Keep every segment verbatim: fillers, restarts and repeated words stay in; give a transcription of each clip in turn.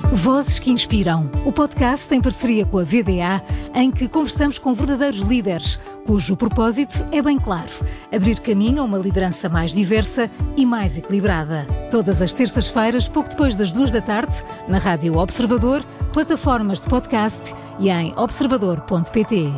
Vozes que Inspiram, o podcast em parceria com a V D A, em que conversamos com verdadeiros líderes, cujo propósito é bem claro: abrir caminho a uma liderança mais diversa e mais equilibrada. Todas as terças-feiras, pouco depois das duas da tarde, na Rádio Observador, plataformas de podcast e em observador ponto pt.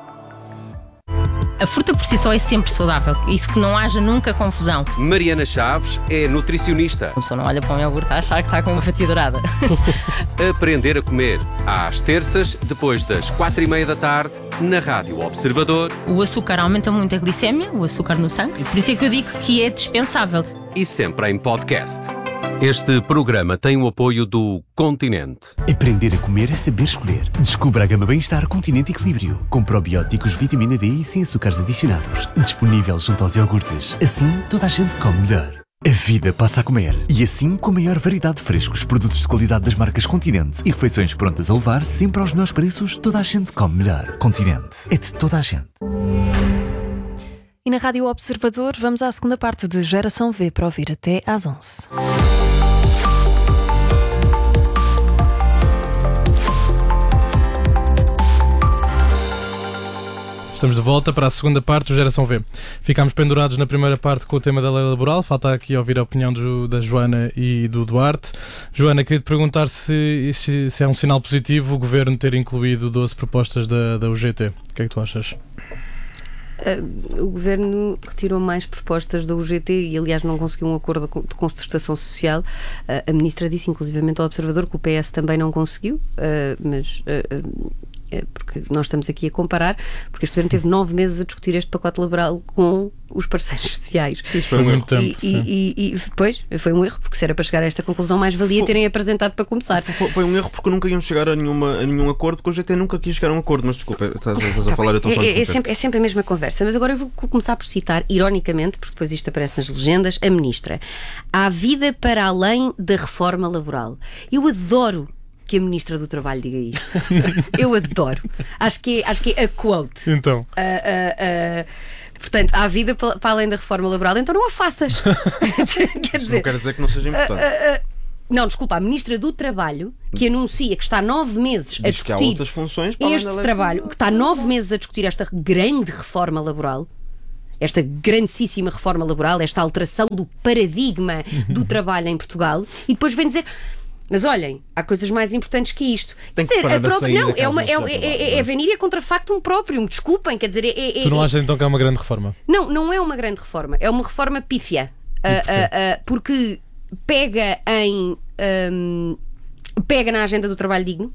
A fruta por si só é sempre saudável, isso que não haja nunca confusão. Mariana Chaves é nutricionista. A pessoa não olha para um iogurte a achar que está com uma fatia dourada. Aprender a comer, às terças, depois das quatro e meia da tarde, na Rádio Observador. O açúcar aumenta muito a glicémia, o açúcar no sangue, por isso é que eu digo que é dispensável. E sempre em podcast. Este programa tem o apoio do Continente. Aprender a comer é saber escolher. Descubra a gama Bem-Estar Continente Equilíbrio, com probióticos, vitamina D e sem açúcares adicionados. Disponível junto aos iogurtes. Assim, toda a gente come melhor. A vida passa a comer. E assim, com a maior variedade de frescos, produtos de qualidade das marcas Continente e refeições prontas a levar, sempre aos melhores preços, toda a gente come melhor. Continente. É de toda a gente. E na Rádio Observador vamos à segunda parte de Geração V para ouvir até às onze. Estamos de volta para a segunda parte do Geração V. Ficámos pendurados na primeira parte com o tema da lei laboral. Falta aqui ouvir a opinião do, da Joana e do Duarte. Joana, queria te perguntar se, se, se é um sinal positivo o Governo ter incluído doze propostas da, da U G T. O que é que tu achas? Uh, o Governo retirou mais propostas da U G T e, aliás, não conseguiu um acordo de concertação social. Uh, a Ministra disse, inclusivamente ao Observador, que o P S também não conseguiu, uh, mas... Uh, uh, porque nós estamos aqui a comparar, porque este Governo teve nove meses a discutir este pacote laboral com os parceiros sociais. Isso foi um erro. E, e, e, e depois foi um erro, porque se era para chegar a esta conclusão, mais valia terem apresentado para começar. Foi, foi um erro porque nunca iam chegar a, nenhuma, a nenhum acordo, porque o G T nunca quis chegar a um acordo, mas desculpa, estás, estás a tá falar, eu estou só a é, é, sempre, é sempre a mesma conversa, mas agora eu vou começar por citar, ironicamente, porque depois isto aparece nas legendas, a Ministra. Há vida para além da reforma laboral. Eu adoro que a Ministra do Trabalho diga isto. Eu adoro. Acho que é, acho que é a quote. Então. Uh, uh, uh, portanto, há vida para, para além da reforma laboral, então não a faças. Quer dizer, não quer dizer que não seja importante. Uh, uh, uh, não, desculpa, a Ministra do Trabalho, que anuncia que está nove meses a Diz que há discutir outras funções para este trabalho, que está nove meses a discutir esta grande reforma laboral, esta grandíssima reforma laboral, esta alteração do paradigma do trabalho em Portugal, e depois vem dizer... Mas olhem, há coisas mais importantes que isto. Tem quer que dizer, a própria, não, da é, uma, é, é, é, é, é venir a contra factum próprio, desculpem, quer dizer... É, é, tu não é, achas então que é uma grande reforma? Não, não é uma grande reforma, é uma reforma pífia. Uh, uh, uh, porque pega em... Um, pega na agenda do trabalho digno,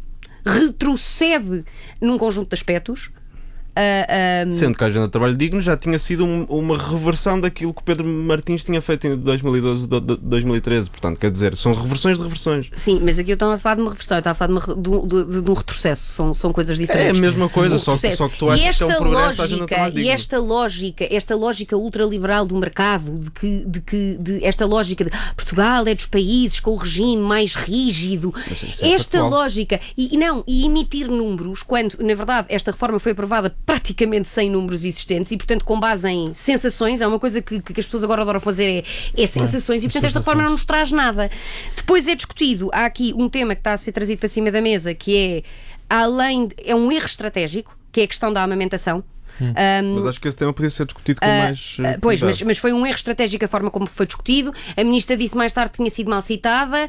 retrocede num conjunto de aspectos... Uh, um... Sendo que a agenda de trabalho digno já tinha sido um, uma reversão daquilo que o Pedro Martins tinha feito em dois mil e doze, dois mil e treze. Portanto, quer dizer, são reversões de reversões. Sim, mas aqui eu estava a falar de uma reversão, eu estava a falar de, uma, de, de, de um retrocesso. São, são coisas diferentes. É a mesma coisa, um só, só que tu achas que é um progresso à agenda de trabalho digno. E esta lógica, esta lógica ultraliberal do mercado, de que, de que de, esta lógica de Portugal é dos países com o regime mais rígido, é esta factual. Lógica, e, e não, e emitir números, quando, na verdade, esta reforma foi aprovada praticamente sem números existentes e, portanto, com base em sensações, é uma coisa que, que as pessoas agora adoram fazer, é, é sensações, é, e, portanto, esta reforma não nos traz nada. Depois é discutido, há aqui um tema que está a ser trazido para cima da mesa, que é, além, de, é um erro estratégico, que é a questão da amamentação. Hum. Um, mas acho que esse tema podia ser discutido com uh, mais uh, pois, mas, mas foi um erro estratégico a forma como foi discutido. A Ministra disse mais tarde que tinha sido mal citada.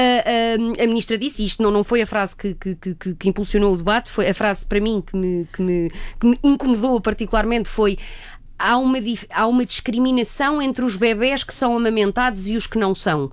uh, uh, a Ministra disse, e isto não, não foi a frase que, que, que, que impulsionou o debate, foi a frase para mim que me, que me, que me incomodou particularmente, foi: há uma, há uma discriminação entre os bebés que são amamentados e os que não são.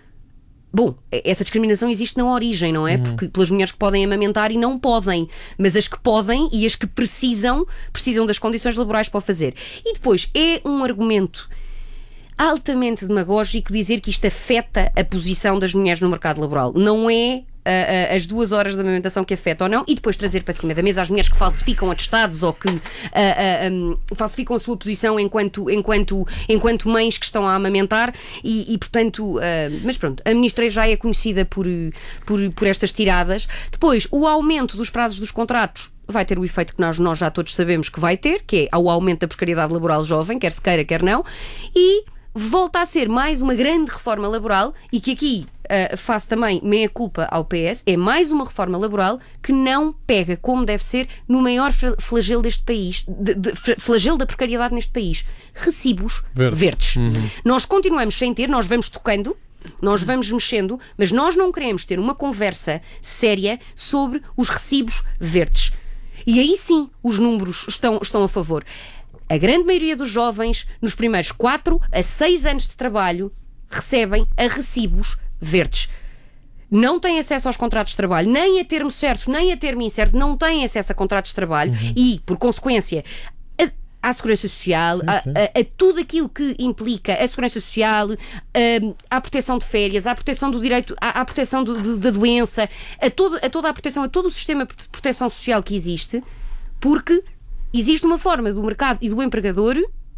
Bom, essa discriminação existe na origem, não é? Uhum. Porque pelas mulheres que podem amamentar e não podem, mas as que podem e as que precisam, precisam das condições laborais para o fazer. E depois, é um argumento altamente demagógico dizer que isto afeta a posição das mulheres no mercado laboral. Não é Uh, uh, as duas horas de amamentação que afeta ou não, e depois trazer para cima da mesa as mulheres que falsificam atestados ou que uh, uh, um, falsificam a sua posição enquanto, enquanto, enquanto mães que estão a amamentar e, e portanto, uh, mas pronto, a Ministra já é conhecida por, por, por estas tiradas. Depois, o aumento dos prazos dos contratos vai ter o efeito que nós, nós já todos sabemos que vai ter, que é o aumento da precariedade laboral jovem, quer se queira, quer não, e volta a ser mais uma grande reforma laboral, e que aqui uh, faço também meia culpa ao P S, é mais uma reforma laboral que não pega como deve ser no maior flagelo deste país, de, de, flagelo da precariedade neste país, recibos Verde. verdes. Uhum. Nós continuamos sem ter, nós vamos tocando, nós vamos mexendo, mas nós não queremos ter uma conversa séria sobre os recibos verdes. E aí sim, os números estão, estão a favor. A grande maioria dos jovens, nos primeiros quatro a seis anos de trabalho, recebem a recibos verdes. Não têm acesso aos contratos de trabalho, nem a termo certo, nem a termo incerto, não têm acesso a contratos de trabalho uhum. e, por consequência, à segurança social, sim, sim. A, a, a tudo aquilo que implica a segurança social, a, à proteção de férias, à proteção do direito, à, à proteção do, de, da doença, a, todo, a toda a proteção, a todo o sistema de proteção social que existe, porque existe uma forma do mercado e do empregador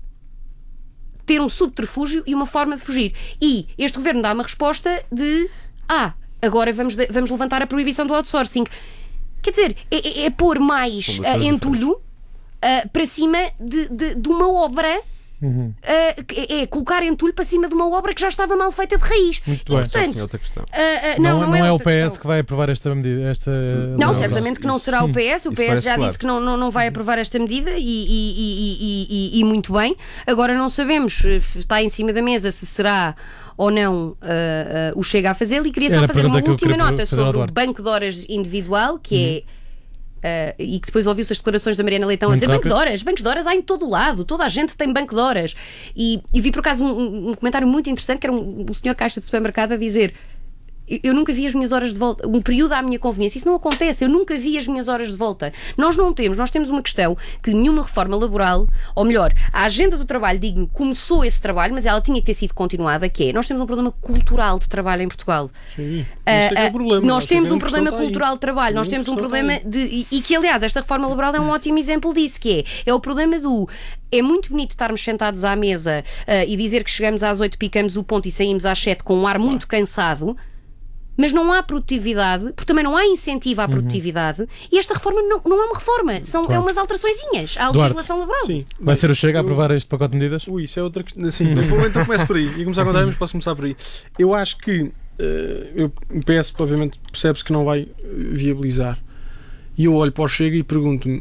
ter um subterfúgio e uma forma de fugir. E este governo dá uma resposta de ah, agora vamos, de, vamos levantar a proibição do outsourcing. Quer dizer, é, é, é pôr mais uh, entulho Uh, para cima de, de, de uma obra, uhum. uh, é, é colocar entulho para cima de uma obra que já estava mal feita de raiz. Muito e, bem. portanto, é outra questão. Uh, uh, não, não, não, não é, é o P S questão. que vai aprovar esta medida. Esta... Não, não, certamente não. que não será o P S. O Isso P S já claro. disse que não, não, não vai aprovar esta medida e, e, e, e, e, e muito bem. Agora não sabemos, está em cima da mesa se será ou não uh, uh, o Chega a fazê-lo. E queria só Era fazer uma última queria nota sobre o Duarte. banco de horas individual, que uhum. é Uh, e que depois ouviu-se as declarações da Mariana Leitão Muito a dizer rápido. banco de horas, bancos de horas há em todo o lado, toda a gente tem banco de horas. E, e vi por acaso um, um comentário muito interessante que era um, um senhor caixa de supermercado a dizer: eu, eu nunca vi as minhas horas de volta, um período à minha conveniência. Isso não acontece, eu nunca vi as minhas horas de volta. Nós não temos, nós temos uma questão que nenhuma reforma laboral, ou melhor, a agenda do trabalho digno começou esse trabalho, mas ela tinha que ter sido continuada, que é, nós temos um problema cultural de trabalho em Portugal. Sim, uh, é o problema. Nós Acho temos que um problema cultural de trabalho, nós temos um problema de, e, e que aliás esta reforma laboral é um ótimo exemplo disso, que é, é o problema do é muito bonito estarmos sentados à mesa uh, e dizer que chegamos às oito, picamos o ponto e saímos às sete com um ar muito cansado, mas não há produtividade, porque também não há incentivo à produtividade, uhum. e esta reforma não, não é uma reforma, são claro. é umas alteraçõezinhas à Duarte. legislação laboral. Sim. Vai Bem, ser o Chega a eu... aprovar este pacote de medidas? Ui, isso é outra questão. Sim, então começo por aí. Ia começar a contar, mas posso começar por aí. Eu acho que uh, eu, o P S, obviamente, percebe-se que não vai viabilizar. E eu olho para o Chega e pergunto-me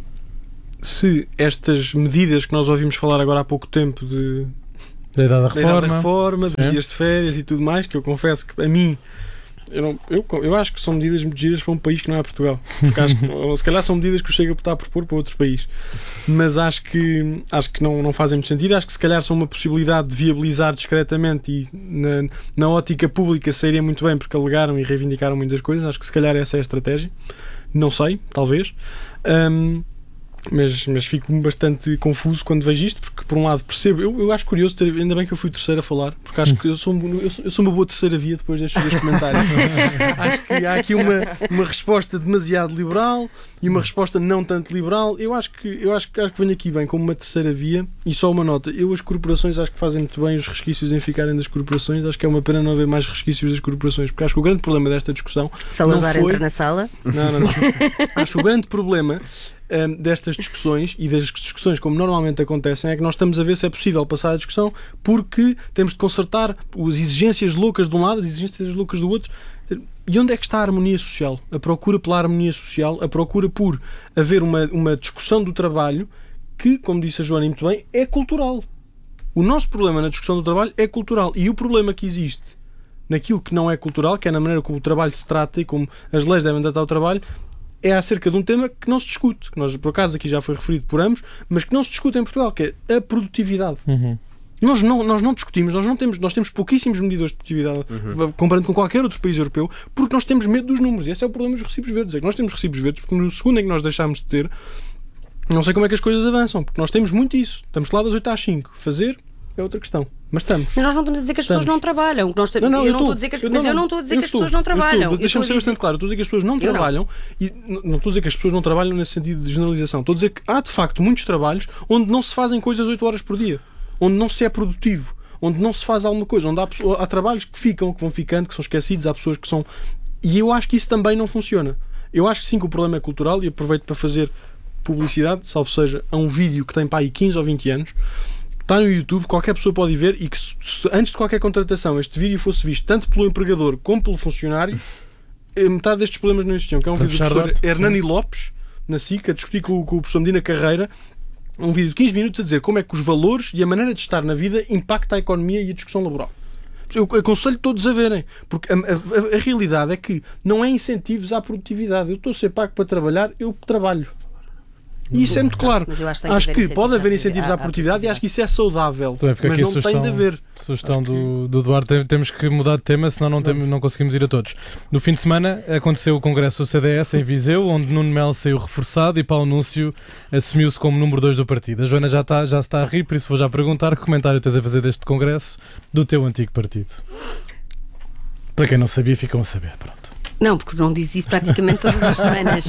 se estas medidas que nós ouvimos falar agora há pouco tempo de da idade da da, idade reforma, da reforma, sim. dos dias de férias e tudo mais, que eu confesso que a mim Eu, não, eu, eu acho que são medidas muito giras para um país que não é Portugal. Porque acho que, ou, se calhar são medidas que o Chega está a propor para outro país. Mas acho que, acho que não, não fazem muito sentido. Acho que se calhar são uma possibilidade de viabilizar discretamente e na, na ótica pública sairia muito bem porque alegaram e reivindicaram muitas coisas. Acho que se calhar essa é a estratégia. Não sei, talvez. Um, Mas, mas fico bastante confuso quando vejo isto, porque por um lado percebo, eu, eu acho curioso, ter, ainda bem que eu fui o terceiro a falar, porque acho que eu sou, eu sou, eu sou uma boa terceira via depois destes dois comentários. Acho que há aqui uma, uma resposta demasiado liberal e uma resposta não tanto liberal. Eu acho que, eu acho, acho que venho aqui bem como uma terceira via. E só uma nota, eu as corporações acho que fazem muito bem os resquícios em ficarem das corporações. Acho que é uma pena não haver mais resquícios das corporações, porque acho que o grande problema desta discussão Salazar não foi... entra na sala. Não, não, não. Acho que o grande problema Um, destas discussões e das discussões como normalmente acontecem é que nós estamos a ver se é possível passar a discussão porque temos de consertar as exigências loucas de um lado, as exigências loucas do outro. E onde é que está a harmonia social? A procura pela harmonia social, a procura por haver uma, uma discussão do trabalho que, como disse a Joana muito bem, é cultural. O nosso problema na discussão do trabalho é cultural e o problema que existe naquilo que não é cultural, que é na maneira como o trabalho se trata e como as leis devem tratar o trabalho, é acerca de um tema que não se discute, que nós, por acaso, aqui já foi referido por ambos, mas que não se discute em Portugal, que é a produtividade. Uhum. Nós, não, nós não discutimos, nós, não temos, nós temos pouquíssimos medidores de produtividade, uhum. comparando com qualquer outro país europeu, porque nós temos medo dos números. E esse é o problema dos recibos verdes. É que nós temos recibos verdes porque no segundo em que nós deixámos de ter, não sei como é que as coisas avançam, porque nós temos muito isso. Estamos lá das oito às cinco. Fazer é outra questão. Mas estamos. Mas nós não estamos a dizer que as estamos. pessoas não trabalham. Nós não, não, eu, eu não estou a dizer que as, eu, mas não, eu não estou a dizer que as estou, pessoas não trabalham. Deixa-me ser dizer... bastante claro. Estou a dizer que as pessoas não eu trabalham não. e não estou a dizer que as pessoas não trabalham nesse sentido de generalização. Estou a dizer que há de facto muitos trabalhos onde não se fazem coisas oito horas por dia. Onde não se é produtivo. Onde não se faz alguma coisa. Onde há, há trabalhos que ficam, que vão ficando, que são esquecidos. Há pessoas que são... E eu acho que isso também não funciona. Eu acho que sim que o problema é cultural e aproveito para fazer publicidade, salvo seja, a um vídeo que tem para aí quinze ou vinte anos, está no YouTube, qualquer pessoa pode ir ver, e que se, se, antes de qualquer contratação este vídeo fosse visto tanto pelo empregador como pelo funcionário, metade destes problemas não existiam. Que é um vídeo do professor Hernani Lopes, na S I C, a discutir com, com o professor Medina Carreira, um vídeo de quinze minutos a dizer como é que os valores e a maneira de estar na vida impacta a economia e a discussão laboral. Eu aconselho todos a verem, porque a, a, a realidade é que não é incentivos à produtividade. Eu estou a ser pago para trabalhar, eu trabalho. E isso é muito claro. Mas eu acho que, acho que pode haver incentivos à produtividade e acho que isso é saudável. Então, é mas não sugestão, tem de haver. Sugestão do, do Duarte, temos que mudar de tema, senão não, temos, não conseguimos ir a todos. No fim de semana aconteceu o congresso do C D S em Viseu, onde Nuno Melo saiu reforçado e Paulo Núncio assumiu-se como número dois do partido. A Joana já está, já está a rir, por isso vou já perguntar que comentário tens a fazer deste congresso do teu antigo partido. Para quem não sabia, ficam a saber. Pronto. Não, porque não diz isso praticamente todas as semanas. Uh,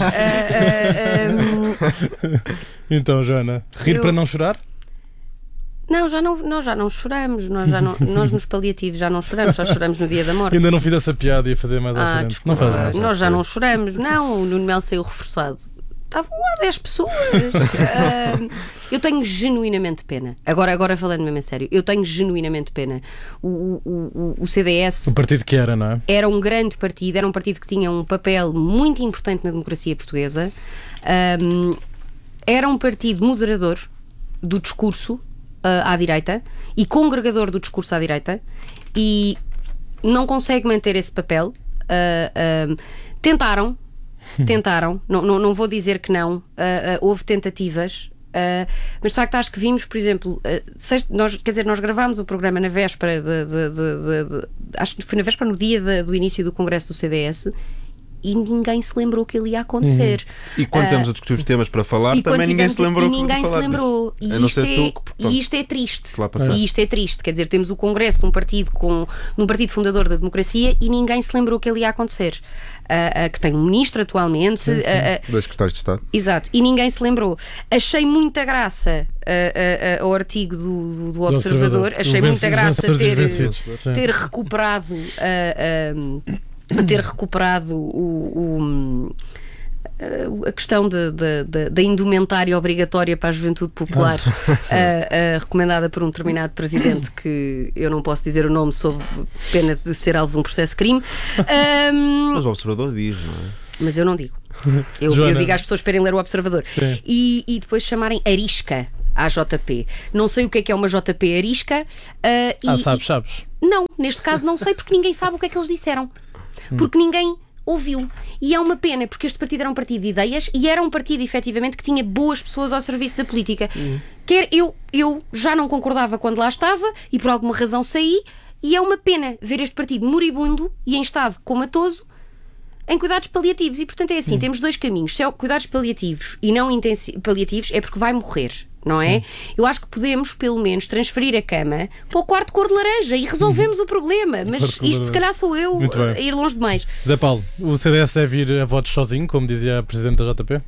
uh, um... Então, Joana, rir eu... para não chorar? Não, já não, nós já não choramos. Nós, já não, nós nos paliativos já não choramos, só choramos no dia da morte. Ainda não fiz essa piada e ia fazer mais à ah, frente. Desculpa, não faz mais. Nós já não choramos. Não, o Nuno Melo saiu reforçado. Estavam lá dez pessoas. uh, eu tenho genuinamente pena. Agora, agora falando mesmo a sério, eu tenho genuinamente pena. O, o, o, o C D S... O partido que era, não é? Era um grande partido, era um partido que tinha um papel muito importante na democracia portuguesa. Um, era um partido moderador do discurso uh, à direita e congregador do discurso à direita e não consegue manter esse papel. Uh, uh, tentaram Tentaram, não, não, não vou dizer que não, uh, uh, houve tentativas, uh, mas de facto acho que vimos, por exemplo, uh, sexta, nós, quer dizer, nós gravámos o programa na véspera, de, de, de, de, de, acho que foi na véspera, no dia de, do início do congresso do C D S, e ninguém se lembrou que ele ia acontecer. Uhum. E quando uh, temos a discutir os temas para falar, também ninguém se lembrou. E ninguém se lembrou. E isto, é, tu, e isto é triste. E isto é triste. Quer dizer, temos o congresso de um partido, com, de um partido fundador da democracia e ninguém se lembrou que ele ia acontecer. Uh, uh, que tem um ministro atualmente. Sim, sim. Uh, uh, Dois secretários de Estado. Exato. E ninguém se lembrou. Achei muita graça uh, uh, uh, ao artigo do, do, do Observador. Do Achei muita graça ter, ter recuperado... Uh, uh, ter recuperado o, o, a questão de, de, de, da indumentária obrigatória para a juventude popular uh, uh, recomendada por um determinado presidente que eu não posso dizer o nome sob pena de ser alvo de um processo de crime. Um, Mas o Observador diz, não é? Mas eu não digo. Eu, eu digo às pessoas para irem ler o Observador. E, e depois chamarem arisca à J P. Não sei o que é que é uma J P arisca. Uh, ah, e, sabes, sabes. Não, neste caso não sei porque ninguém sabe o que é que eles disseram. Porque ninguém ouviu. E é uma pena, porque este partido era um partido de ideias e era um partido, efetivamente, que tinha boas pessoas ao serviço da política. Uhum. Quer eu, eu já não concordava quando lá estava e por alguma razão saí, e é uma pena ver este partido moribundo e em estado comatoso em cuidados paliativos. E, portanto, é assim, uhum. temos dois caminhos. Se é cuidados paliativos e não intensi- paliativos, é porque vai morrer. Não é? Sim. Eu acho que podemos, pelo menos, transferir a cama para o quarto de cor de laranja e resolvemos uhum. o problema. Mas isto, se calhar, sou eu a ir longe demais. Zé Paulo, o C D S deve ir a votos sozinho, como dizia a Presidente da J P?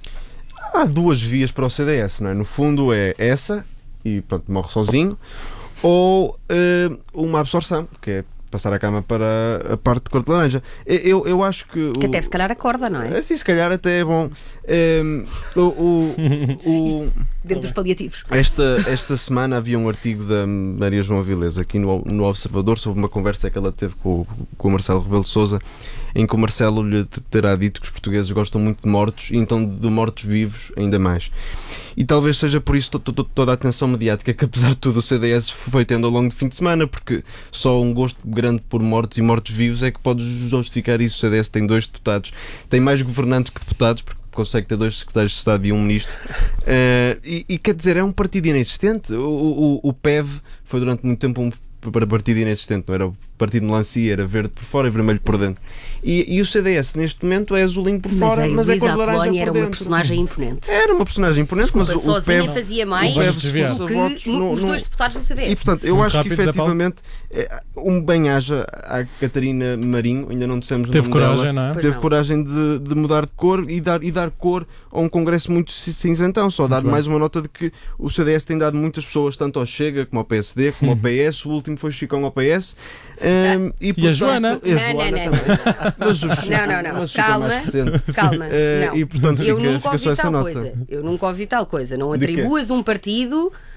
Há duas vias para o C D S, não é? No fundo é essa, e pronto, morre sozinho, ou uh, uma absorção, que é passar a cama para a parte de cor de laranja. Eu, eu acho que... Que o... até se calhar acorda, não é? Assim, se calhar até é bom. Um, o, o, o... Dentro dos paliativos. Esta, esta semana havia um artigo da Maria João Avilés aqui no, no Observador sobre uma conversa que ela teve com, com o Marcelo Rebelo de Sousa, em que o Marcelo lhe terá dito que os portugueses gostam muito de mortos e então de mortos vivos ainda mais. E talvez seja por isso to, to, toda a atenção mediática que, apesar de tudo, o C D S foi tendo ao longo do fim de semana, porque só um gosto grande por mortos e mortos vivos é que pode justificar isso. O C D S tem dois deputados, tem mais governantes que deputados, porque consegue ter dois secretários de Estado e um ministro. Uh, e, e quer dizer, é um partido inexistente. O, o, o P E V foi durante muito tempo um partido inexistente, não era o partido de melancia, era verde por fora e vermelho por dentro. E, e o C D S neste momento é azulinho por fora, mas, mas é cor de laranja por dentro. Era uma personagem imponente. Era uma personagem imponente, Desculpa, mas o, o P E V fazia mais do que no, os dois deputados do C D S. E portanto, eu um acho que efetivamente é, um bem-aja à Catarina Marinho, ainda não dissemos o teve nome coragem, dela, não é? Teve não. coragem de, de mudar de cor e dar, e dar cor a um congresso muito cinzentão. Só dar mais uma nota de que o C D S tem dado muitas pessoas, tanto ao Chega como ao P S D, como ao P S. O último foi Chicão ao P S. Um, e, portanto, e a Joana? E a Joana não, não, não. Mas o, não, não, não. Mas calma, calma. Uh, não. E, portanto, eu fica, nunca fica ouvi só essa tal nota. coisa. Eu nunca ouvi tal coisa. Não atribuas um partido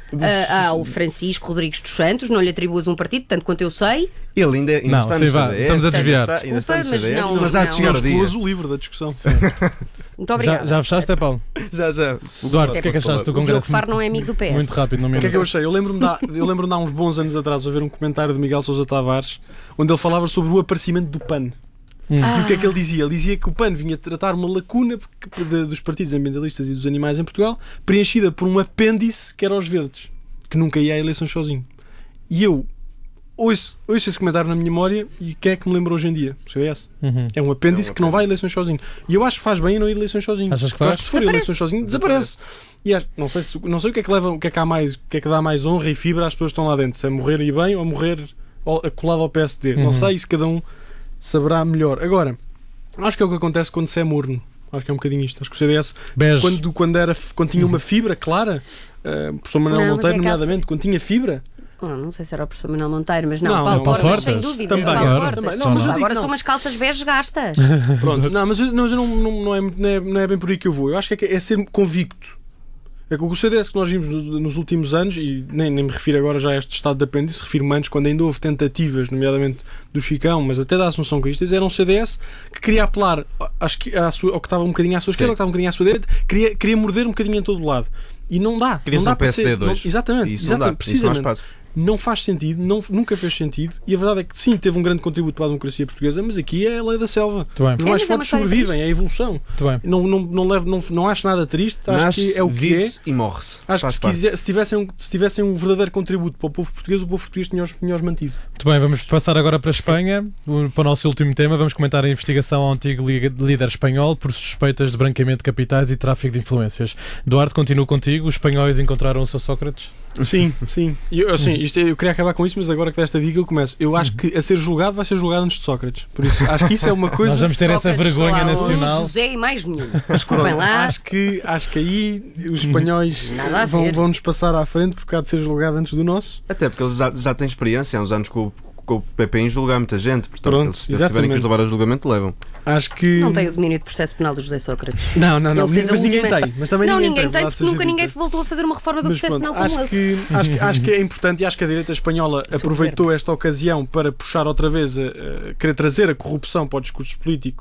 uh, ao Francisco Rodrigues dos Santos, não lhe atribuas um partido, tanto quanto eu sei. Ele ainda, ainda Não, está sim, no vá, C D S. estamos a desviar. Ainda está, ainda está no Desculpa, C D S, mas não, mas há de não. chegar o Nós dia. excluas o livro da discussão. Muito obrigada. Já, já fechaste, é Paulo? Já, já. Duarte, o que é que achaste do O Diogo Congresso? Faro não é amigo do P S. Muito rápido, não me O que é que eu achei? Eu lembro-me de, há- eu lembro-me de há uns bons anos atrás a ver um comentário de Miguel Sousa Tavares onde ele falava sobre o aparecimento do P A N. Hum. Ah. E o que é que ele dizia? Ele dizia que o P A N vinha tratar uma lacuna de- de- dos partidos ambientalistas e dos animais em Portugal, preenchida por um apêndice que era os verdes, que nunca ia a eleições sozinho. E eu ouço, ouço esse comentário na minha memória e quem é que me lembra hoje em dia? O C D S. Uhum. É um apêndice É um que não vai a apêndice. eleições sozinho. E eu acho que faz bem em não ir a eleições sozinho. Achas que Eu faz? acho que se for a Desaparece. eleições sozinho, desaparece. E acho, não, sei se, não sei o que é que leva, o que é que há mais, o que é que dá mais honra e fibra às pessoas que estão lá dentro. Se é morrer e bem ou morrer ao- colado ao P S D. Uhum. Não sei, isso cada um saberá melhor. Agora, acho que é o que acontece quando se é morno. Acho que é um bocadinho isto. Acho que o C D S, Bege. quando, quando, era, quando tinha uma fibra clara, uh, o professor Manuel Não, mas Monteiro, é que há- nomeadamente, quando tinha fibra, Não, não sei se era o professor Manuel Monteiro, mas não, Não, Paulo não, Portas, Portas. sem dúvida. Também, Paulo claro. Portas. Também. Não, mas eu Agora digo, são não. umas calças bege gastas. pronto. Não, mas, eu- não, mas eu não, não, não, é, não, é, não é bem por aí que eu vou. Eu acho que é, é ser convicto. É que o C D S que nós vimos no- nos últimos anos, e nem, nem me refiro agora já a este estado de apêndice, refiro-me antes quando ainda houve tentativas, nomeadamente do Chicão, mas até da Assunção Cristas, era um C D S que queria apelar acho que, à sua, ao que estava um bocadinho à sua esquerda, ao que estava um bocadinho à sua direita, queria, queria morder um bocadinho em todo o lado. E não dá. Queria não ser dá um para P S D ser. dois. Não, exatamente. Isso não dá. exatamente Isso não há precisamente. espaço. Não faz sentido, não, nunca fez sentido, e a verdade é que sim, teve um grande contributo para a democracia portuguesa, mas aqui é a lei da selva. Muito bem. Os É, mais mas é uma fortes história sobrevivem, é a evolução. Muito bem. Não, não, não, levo, não, não acho nada triste, acho Nasce, que é o que é. vive-se e morre-se. Acho que Faz se, parte. quiser, se, tivessem um, se tivessem um verdadeiro contributo para o povo português, o povo português tinha-os tinha mantido. Muito bem, vamos passar agora para a Espanha, o- para o nosso último tema. Vamos comentar a investigação ao antigo li- líder espanhol por suspeitas de branqueamento de capitais e tráfico de influências. Duarte, continuo contigo. Os espanhóis encontraram o seu Sócrates? Sim, sim. E eu, assim, isto, é- eu queria acabar com isso, mas agora que desta dica eu começo. Eu acho que a ser julgado vai ser julgado antes de Sócrates. Por isso, acho que isso é uma coisa. Nós vamos ter essa Sócrates, vergonha só lá, o nacional. José e mais nenhum. Desculpem lá. Acho que, acho que aí os espanhóis Nada a vão, ver. vão nos passar à frente porque há de ser julgado antes do nosso. Até porque eles já, já têm experiência há uns anos com, o- com o P P em julgar muita gente. Portanto, Pronto, eles, se tiverem exatamente. que os levar a julgamento, levam. Acho que. Não tem o domínio de processo penal do José Sócrates. Não, não, não. Ele fez a Mas ninguém última- tem. Mas também Não, ninguém, ninguém tem, verdade porque seja nunca dita. ninguém voltou a fazer uma reforma do Mas processo pronto, penal como acho ele. que, acho, que, acho que é importante e acho que a direita espanhola Sou aproveitou esta ocasião para puxar outra vez a, a querer trazer a corrupção para o discurso político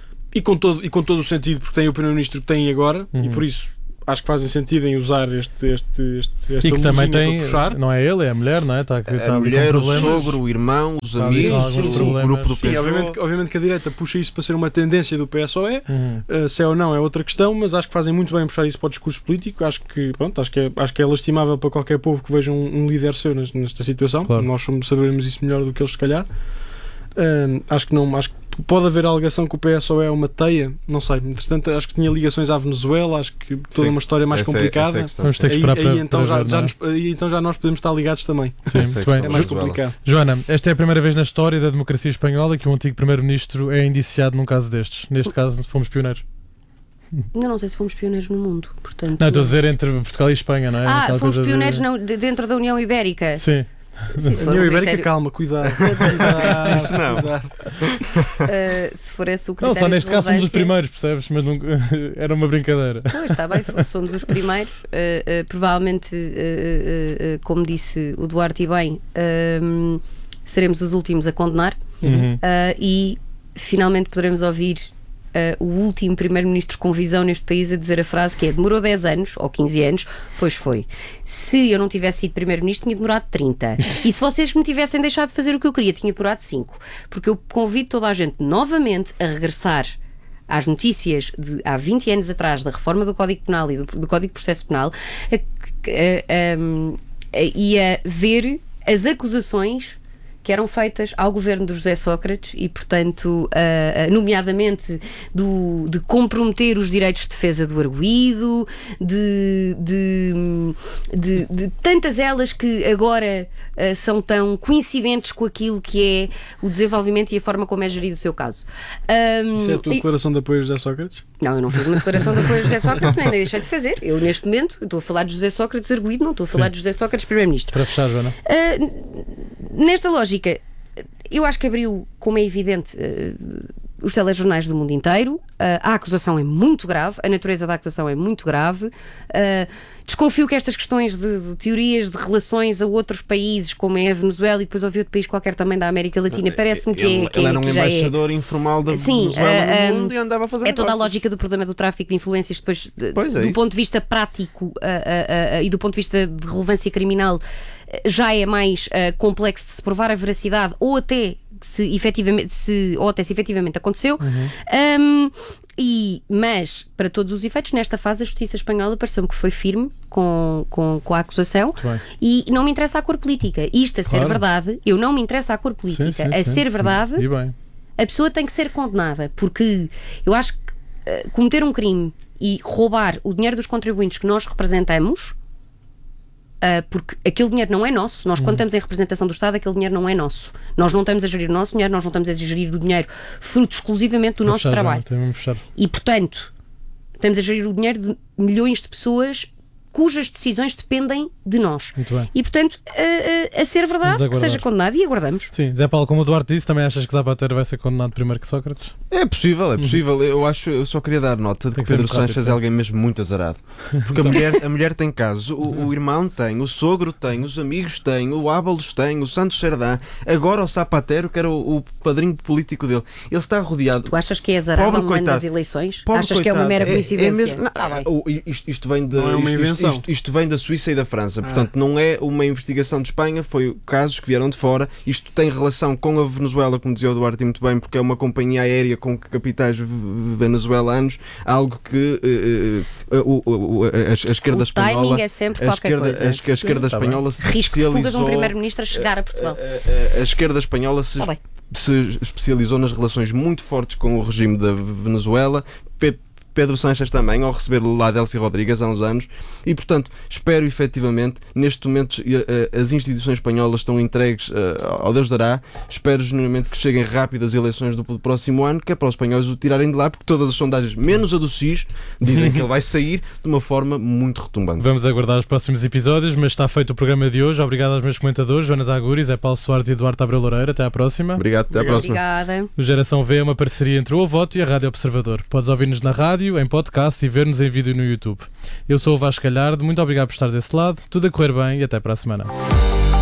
e com todo, e com todo o sentido, porque tem o primeiro-ministro que tem agora Uhum. e por isso acho que fazem sentido em usar este, este, este, esta E que também luzinha tem, para puxar. não é ele, é a mulher, não é? Está, que está A ali com mulher, o problemas. sogro, o irmão, os Está ali com amigos, alguns o problemas. grupo do Sim, P obviamente, que- obviamente que a direita puxa isso para ser uma tendência do P S O E. Uhum. Uh, se é ou não é outra questão, mas acho que fazem muito bem em puxar isso para o discurso político. Acho que, pronto, acho que é, acho que é lastimável para qualquer povo que veja um, um líder seu nes- nesta situação. Claro. Nós somos- saberemos isso melhor do que eles, se calhar. Uh, acho que não, acho que pode haver a alegação que o P S O E é uma teia, não sei. Entretanto, acho que tinha ligações à Venezuela, acho que toda Sim, uma história mais essa é- complicada. essa é a questão, Vamos sim. ter que Aí, esperar aí para, então, para já, ver, já não é? nos- aí então já nós podemos estar ligados também. Sim, Essa é muito a bem. É questão. mais Venezuela. complicado. Joana, esta é a primeira vez na história da democracia espanhola que um antigo primeiro-ministro é indiciado num caso destes. Neste caso, fomos pioneiros. Ainda não sei se fomos pioneiros no mundo, portanto. Não, estou a dizer entre Portugal e Espanha, não é? Ah, Aquela fomos coisa de- pioneiros na- de- dentro da União Ibérica. Sim. Sim, se A for União um Ibérica, critério- calma, cuidado. cuidado Isso não. cuidado. Uh, se for esse o critério. Não, só neste de caso somos os relevância- primeiros, percebes? Mas nunca... era uma brincadeira. Pois, está bem, somos os primeiros. Uh, uh, provavelmente, uh, uh, uh, como disse o Duarte e bem, um, seremos os últimos a condenar Uhum. uh, e finalmente poderemos ouvir uh, o último primeiro-ministro com visão neste país a dizer a frase que é: demorou dez anos ou quinze anos, pois foi. Se eu não tivesse sido primeiro-ministro, tinha demorado trinta. E se vocês me tivessem deixado de fazer o que eu queria, tinha demorado cinco. Porque eu convido toda a gente novamente a regressar às notícias de há vinte anos atrás da reforma do Código Penal e do, do Código de Processo Penal a- a- a- a- e a ver as acusações que eram feitas ao governo de José Sócrates e, portanto, uh, nomeadamente do, de comprometer os direitos de defesa do arguido, de, de, de, de tantas elas que agora uh, são tão coincidentes com aquilo que é o desenvolvimento e a forma como é gerido o seu caso. Um, Isso é a tua e- declaração de apoio a José Sócrates? não, eu não fiz uma declaração de apoio a José Sócrates, nem deixei de fazer. Eu, neste momento, estou a falar de José Sócrates arguido, não estou a falar Sim. de José Sócrates primeiro-ministro. Para fechar, Joana. Uh, nesta lógica, eu acho que abriu, como é evidente, uh, os telejornais do mundo inteiro. Uh, a acusação é muito grave, a natureza da acusação é muito grave. Uh, desconfio que estas questões de, de teorias de relações a outros países, como é a Venezuela, e depois ouvi outro país qualquer também da América Latina, parece-me que ele, é. Que ele é, era um que já embaixador é... informal da Sim, Venezuela uh, no mundo e andava a fazer É toda a negócios. lógica do problema do tráfico de influências, depois, de, é do isso. ponto de vista prático uh, uh, uh, e do ponto de vista de relevância criminal, uh, já é mais uh, complexo de se provar a veracidade ou até se efetivamente, se, ou até se efetivamente aconteceu. Uhum. Um, e, mas, para todos os efeitos, nesta fase a justiça espanhola pareceu-me que foi firme com, com, com a acusação e não me interessa a cor política. Isto a Claro. ser verdade, eu não me interessa a cor política. Sim, sim, a sim. ser verdade, E bem. a pessoa tem que ser condenada, porque eu acho que uh, cometer um crime e roubar o dinheiro dos contribuintes que nós representamos, uh, porque aquele dinheiro não é nosso, nós quando estamos em representação do Estado, aquele dinheiro não é nosso. Nós não estamos a gerir o nosso dinheiro, nós não estamos a gerir o dinheiro fruto exclusivamente do Vou nosso fechar, trabalho. Joana, temos de fechar. E, portanto, estamos a gerir o dinheiro de milhões de pessoas cujas decisões dependem de nós. Muito bem. E, portanto, a, a, a ser Vamos verdade, que aguardar. seja condenado, e aguardamos. Sim, Zé Paulo, como o Duarte disse, também achas que Zapatero vai ser condenado primeiro que Sócrates? É possível, é possível. Eu acho, eu só queria dar nota de Tem que que ser Pedro muito rápido, Sanches sim. é alguém mesmo muito azarado. Porque a mulher, a mulher tem casos, o, o irmão tem, o sogro tem, os amigos têm, o Ábalos tem, o Santos Serdã, agora o Zapatero, que era o, o padrinho político dele. Ele está rodeado. Tu achas que é azarado Pobre a um ano coitado. das eleições? Pobre Achas que é uma coitado. mera É- é coincidência? mesmo- não, Tá bem. o- isto, isto vem de, Não é uma isto- invenção. Isto, isto vem da Suíça e da França, portanto não é uma investigação de Espanha, foi casos que vieram de fora. Isto tem relação com a Venezuela, como dizia o Duarte muito bem, porque é uma companhia aérea com capitais v- v- venezuelanos, algo que eh, eh, o- o- a, a esquerda O espanhola timing é sempre a qualquer esquerda, coisa. a, a esquerda Sim, tá espanhola se Risco de fuga de um especializou primeiro-ministro a chegar a Portugal. a, a- a esquerda espanhola se, Tá bem. se especializou nas relações muito fortes com o regime da Venezuela. Pe- Pedro Sanches também, ao receber lá Delcy Rodrigues há uns anos, e portanto espero efetivamente, neste momento eh, as instituições espanholas estão entregues eh, ao Deus dará, espero genuinamente que cheguem rápido as eleições do próximo ano, que é para os espanhóis o tirarem de lá, porque todas as sondagens, menos a do C I S, dizem que ele vai sair de uma forma muito retumbante. Vamos aguardar os próximos episódios, mas está feito o programa de hoje. Obrigado aos meus comentadores, Joana Zaguri, Zé Paulo Soares e Eduardo Abreu Loureiro. Até à próxima. Obrigado, até à próxima. Obrigada. O Geração V é uma parceria entre o Voto e a Rádio Observador. Podes ouvir-nos na rádio, em podcast e ver-nos em vídeo no YouTube. Eu sou o Vasco Galhardo, muito obrigado por estar desse lado, tudo a correr bem e até para a semana.